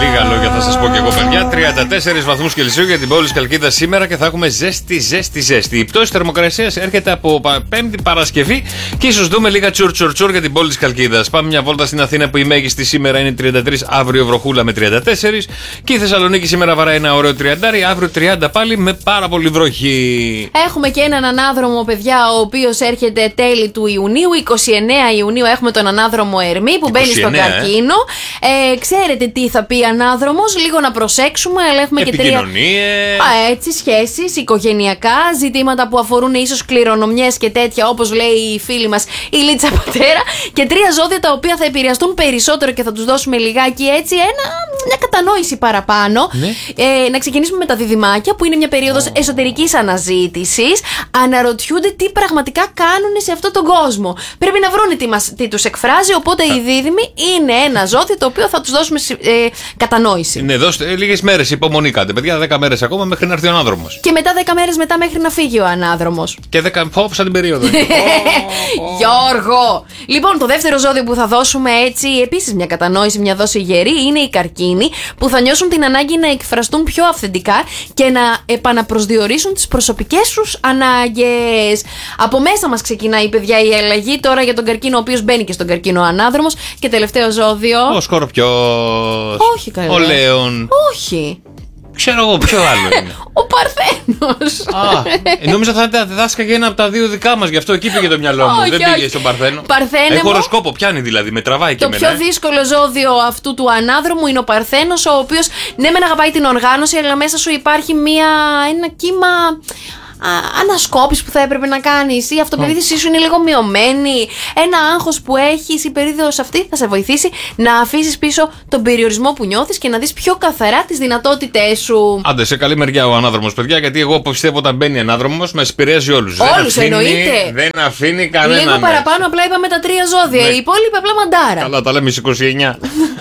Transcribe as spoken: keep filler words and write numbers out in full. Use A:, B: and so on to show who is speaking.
A: Λίγα λόγια θα σας πω και εγώ, παιδιά. τριάντα τέσσερις βαθμούς Κελσίου για την πόλη της Καλκίδας σήμερα και θα έχουμε ζέστη, ζέστη, ζέστη. Η πτώση θερμοκρασίας έρχεται από Πέμπτη Παρασκευή και ίσως δούμε λίγα τσουρ τσουρ τσουρ για την πόλη της Καλκίδας. Πάμε μια βόλτα στην Αθήνα που η μέγιστη σήμερα είναι τριάντα τρία, αύριο βροχούλα με τριάντα τέσσερα. Και η Θεσσαλονίκη σήμερα βαράει ένα ωραίο τριάντα, αύριο τριάντα πάλι με πάρα πολύ βροχή.
B: Έχουμε και έναν ανάδρομο, παιδιά, ο οποίος έρχεται τέλη του Ιουνίου. είκοσι εννέα Ιουνίου έχουμε τον ανάδρομο Ερμή που μπαίνει στον καρκίνο. Ε, ξέρετε τι θα πει ανάδρομος, λίγο να προσέξουμε, αλλά έχουμε και τρία.
A: Επικοινωνίες.
B: Α, έτσι, σχέσεις, οικογενειακά, ζητήματα που αφορούν ίσως κληρονομιές και τέτοια, όπως λέει η φίλη μας η Λίτσα Πατέρα. Και τρία ζώδια τα οποία θα επηρεαστούν περισσότερο και θα τους δώσουμε λιγάκι έτσι ένα, μια κατανόηση παραπάνω. Ναι. Ε, να ξεκινήσουμε με τα διδυμάκια, που είναι μια περίοδος oh. εσωτερικής αναζήτησης. Αναρωτιούνται τι πραγματικά κάνουν σε αυτόν τον κόσμο. Πρέπει να βρούνε τι, μας, τι τους εκφράζει, οπότε οι δίδυμοι είναι ένα ζώδιο το οποίο θα τους δώσουμε ε, κατανόηση.
A: Ναι, δώστε ε, λίγες μέρες υπομονή κάντε, παιδιά, δέκα μέρες ακόμα μέχρι να έρθει ο ανάδρομος.
B: Και μετά δέκα μέρες μετά μέχρι να φύγει ο ανάδρομος.
A: Και δέκα, πω, σαν την περίοδο.
B: Γιώργο! Λοιπόν, το δεύτερο ζώδιο που θα δώσουμε έτσι επίσης μια κατανόηση, μια δόση γερή, είναι οι καρκίνοι, που θα νιώσουν την ανάγκη να εκφραστούν πιο αυθεντικά και να επαναπροσδιορίσουν τις προσωπικές τους ανάγκες. Από μέσα μας ξεκινάει, παιδιά, η αλλαγή τώρα για τον καρκίνο, ο οποίος μπαίνει και στον καρκίνο ανάδρομος. Και τελευταίο ζώδιο.
A: Ο Σκορπιός.
B: Όχι, καλά.
A: Ο Λέων.
B: Όχι.
A: Ξέρω εγώ, ποιο άλλο είναι.
B: Ο Παρθένος.
A: Α, ε, νόμιζα θα ήταν διδάσκαγε ένα από τα δύο δικά μας, γι' αυτό εκεί πήγε το μυαλό μου.
B: Όχι,
A: δεν πήγε όχι. στον Παρθένο.
B: Παρθένε
A: Έχει χοροσκόπο, πιάνει δηλαδή, με τραβάει και
B: το
A: εμένα.
B: πιο δύσκολο ζώδιο αυτού του ανάδρομου είναι ο Παρθένος, ο οποίος ναι, μεν αγαπάει την οργάνωση, αλλά μέσα σου υπάρχει μια, ένα κύμα ανασκόπηση που θα έπρεπε να κάνεις. Η αυτοπεποίθησή σου είναι λίγο μειωμένη. Ένα άγχος που έχεις, η περίοδος αυτή θα σε βοηθήσει να αφήσεις πίσω τον περιορισμό που νιώθεις και να δεις πιο καθαρά τις δυνατότητές σου.
A: Άντε, σε καλή μεριά ο ανάδρομος, παιδιά, γιατί εγώ πιστεύω όταν μπαίνει ανάδρομος μας επηρεάζει όλους.
B: Όλους, εννοείται.
A: Δεν αφήνει κανέναν.
B: Λίγο παραπάνω, απλά είπαμε τα τρία ζώδια. Ναι. Οι υπόλοιποι απλά μαντάρα.
A: Καλά, τα λέμε στις είκοσι εννιά.